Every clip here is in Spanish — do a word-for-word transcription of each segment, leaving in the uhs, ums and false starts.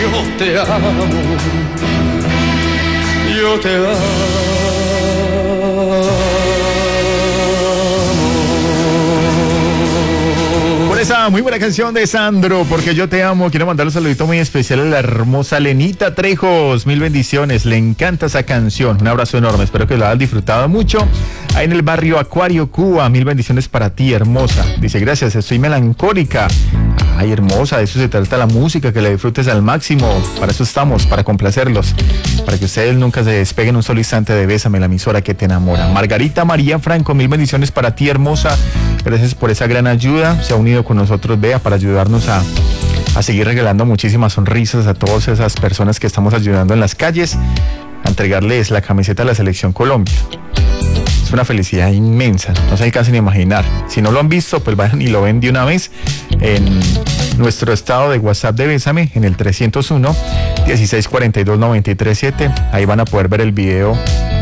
yo te amo, yo te amo. Esa muy buena canción de Sandro, Porque yo te amo. Quiero mandar un saludito muy especial a la hermosa Lenita Trejos. Mil bendiciones, le encanta esa canción. Un abrazo enorme, espero que lo hayas disfrutado mucho. Ahí en el barrio Acuario, Cuba. Mil bendiciones para ti, hermosa. Dice, gracias, estoy melancólica. Ay, hermosa, de eso se trata la música, que la disfrutes al máximo. Para eso estamos, para complacerlos, para que ustedes nunca se despeguen un solo instante de Bésame, la emisora que te enamora. Margarita María Franco, mil bendiciones para ti, hermosa. Gracias por esa gran ayuda. Se ha unido con nosotros, Bea, para ayudarnos a, a seguir regalando muchísimas sonrisas a todas esas personas que estamos ayudando en las calles, a entregarles la camiseta de la Selección Colombia. Es una felicidad inmensa, no se alcanzan a imaginar. Si no lo han visto, pues vayan y lo ven de una vez en nuestro estado de WhatsApp de Bésame, en el trescientos uno, dieciséis cuarenta y dos, noventa y tres siete. Ahí van a poder ver el video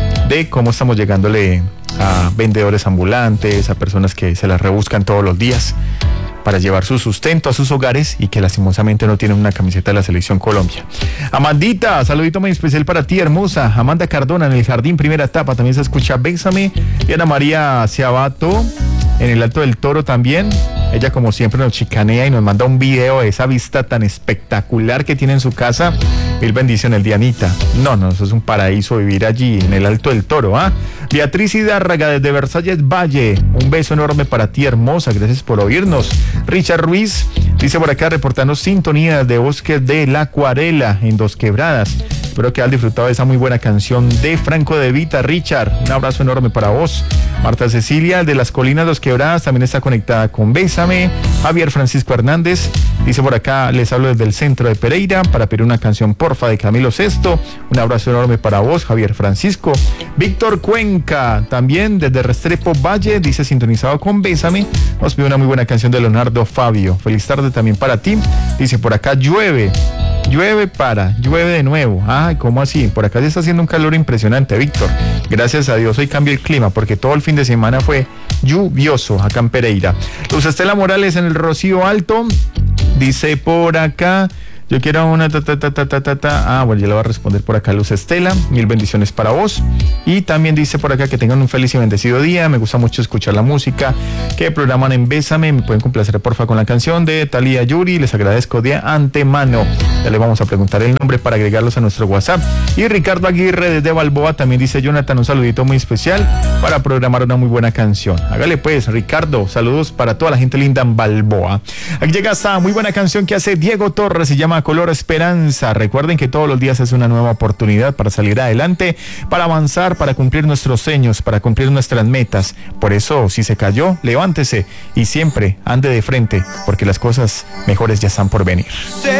de cómo estamos llegándole a vendedores ambulantes, a personas que se las rebuscan todos los días para llevar su sustento a sus hogares y que lastimosamente no tienen una camiseta de la Selección Colombia. Amandita, saludito muy especial para ti, hermosa. Amanda Cardona, en el Jardín, primera etapa, también se escucha Bésame. Y Ana María Ciabato, en el Alto del Toro también. Ella, como siempre, nos chicanea y nos manda un video de esa vista tan espectacular que tiene en su casa. Mil bendiciones, Dianita. No, no, eso es un paraíso vivir allí en el Alto del Toro, ¿ah? Beatriz Hidárraga, desde Versalles Valle. Un beso enorme para ti, hermosa. Gracias por oírnos. Richard Ruiz dice por acá, reportando sintonía de Bosque de la Acuarela en Dos Quebradas. Espero que hayas disfrutado de esa muy buena canción de Franco De Vita, Richard. Un abrazo enorme para vos. Marta Cecilia, de las Colinas Dos Quebradas, también está conectada con Bésame. Javier Francisco Hernández dice por acá, les hablo desde el centro de Pereira para pedir una canción, porfa, de Camilo Sesto. Un abrazo enorme para vos, Javier Francisco. Víctor Cuenca, también desde Restrepo Valle, dice, sintonizado con Bésame. Nos pide una muy buena canción de Leonardo Fabio. Feliz tarde también para ti. Dice por acá, llueve. Llueve para, llueve de nuevo. Ay, ¿cómo así? Por acá se está haciendo un calor impresionante, Víctor. Gracias a Dios hoy cambió el clima, porque todo el fin de semana fue lluvioso acá en Pereira. Luz Estela Morales en el Rocío Alto dice por acá, yo quiero una ta ta ta ta ta ta ta. Ah, bueno, ya le voy a responder por acá, Luz Estela. Mil bendiciones para vos. Y también dice por acá que tengan un feliz y bendecido día. Me gusta mucho escuchar la música que programan en Bésame. Me pueden complacer, porfa, con la canción de Thalía Yuri. Les agradezco de antemano. Ya le vamos a preguntar el nombre para agregarlos a nuestro WhatsApp. Y Ricardo Aguirre desde Balboa también dice, Jonathan, un saludito muy especial para programar una muy buena canción. Hágale pues, Ricardo. Saludos para toda la gente linda en Balboa. Aquí llega esta muy buena canción que hace Diego Torres. Se llama Color Esperanza. Recuerden que todos los días es una nueva oportunidad para salir adelante, para avanzar, para cumplir nuestros sueños, para cumplir nuestras metas. Por eso, si se cayó, levántese y siempre ande de frente, porque las cosas mejores ya están por venir.